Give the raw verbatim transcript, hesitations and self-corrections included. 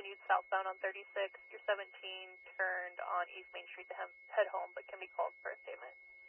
continued southbound on thirty-six. You're seventeen, turned on East Main Street to hem- head home, but can be called for a statement.